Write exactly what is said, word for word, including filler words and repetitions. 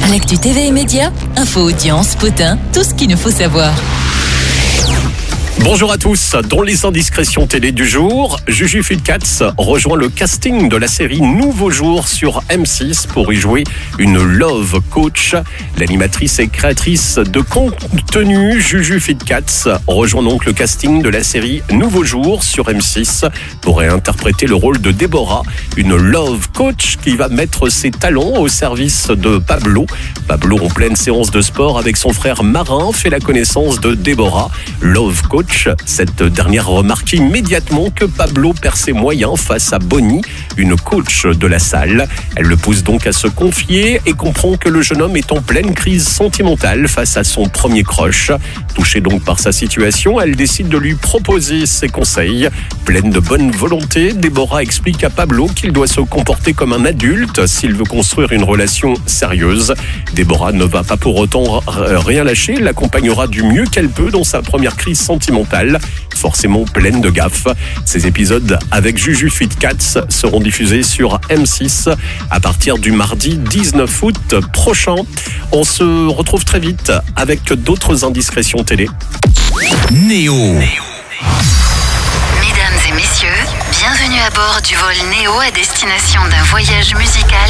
L'actu T V et médias, info, audience, potin, tout ce qu'il nous faut savoir. Bonjour à tous. Dans les indiscrétions télé du jour, Juju Fitcats rejoint le casting de la série Nouveau Jour sur M six pour y jouer une love coach. L'animatrice et créatrice de contenu Juju Fitcats rejoint donc le casting de la série Nouveau Jour sur M six pour interpréter le rôle de Déborah, une love coach qui va mettre ses talents au service de Pablo. Pablo, en pleine séance de sport avec son frère Marin, fait la connaissance de Déborah, love coach. Cette dernière remarque immédiatement que Pablo perd ses moyens face à Bonnie, une coach de la salle. Elle le pousse donc à se confier et comprend que le jeune homme est en pleine crise sentimentale face à son premier crush. Touchée donc par sa situation, elle décide de lui proposer ses conseils. Pleine de bonne volonté, Déborah explique à Pablo qu'il doit se comporter comme un adulte s'il veut construire une relation sérieuse. Déborah ne va pas pour autant rien lâcher, l'accompagnera du mieux qu'elle peut dans sa première crise sentimentale, forcément pleine de gaffes. Ces épisodes avec Juju Fitcats seront diffusés sur M six à partir du mardi dix-neuf août prochain. On se retrouve très vite avec d'autres indiscrétions télé. Néo. Mesdames et messieurs, bienvenue à bord du vol Néo à destination d'un voyage musical